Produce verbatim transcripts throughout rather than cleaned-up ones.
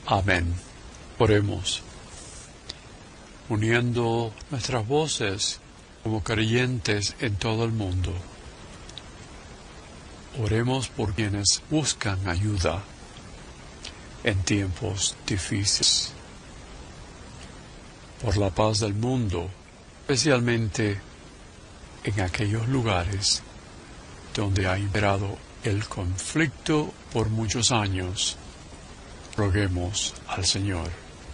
Amén. Oremos. Uniendo nuestras voces como creyentes en todo el mundo, oremos por quienes buscan ayuda en tiempos difíciles, por la paz del mundo, especialmente en aquellos lugares donde ha imperado el conflicto por muchos años. Roguemos al Señor.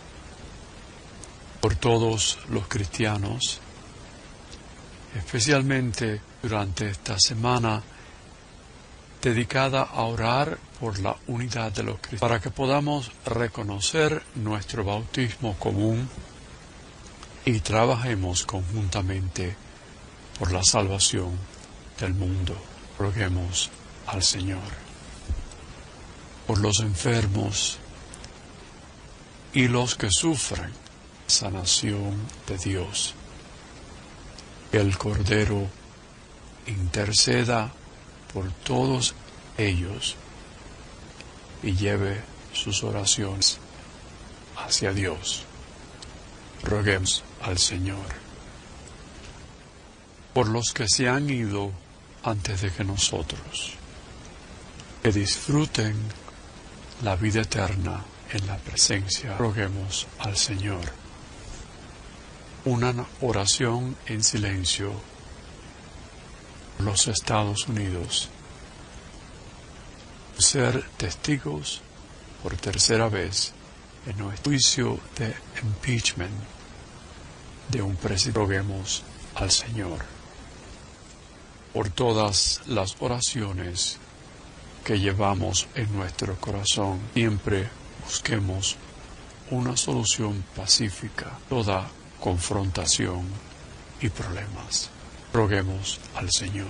Por todos los cristianos, especialmente durante esta semana dedicada a orar por la unidad de los cristianos, para que podamos reconocer nuestro bautismo común y trabajemos conjuntamente por la salvación del mundo. Roguemos al Señor. Por los enfermos y los que sufren, sanación de Dios. Que el Cordero interceda por todos ellos y lleve sus oraciones hacia Dios. Roguemos al Señor. Por los que se han ido antes de que nosotros, que disfruten la vida eterna en la presencia. Roguemos al Señor. Una oración en silencio por los Estados Unidos. Ser testigos por tercera vez en nuestro juicio de impeachment de un presidente. Roguemos al Señor. Por todas las oraciones que llevamos en nuestro corazón, siempre busquemos una solución pacífica a toda confrontación y problemas. Roguemos al Señor.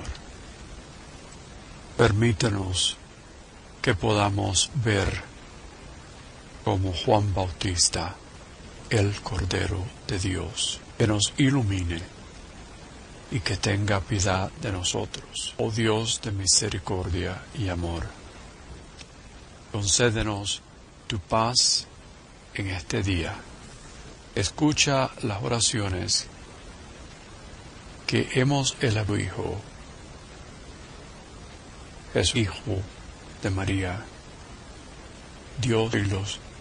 Permítanos que podamos ver como Juan Bautista el Cordero de Dios, que nos ilumine y que tenga piedad de nosotros. Oh Dios de misericordia y amor, concédenos tu paz en este día. Escucha las oraciones que hemos elevado, Hijo, Jesús, Hijo de María, Dios y los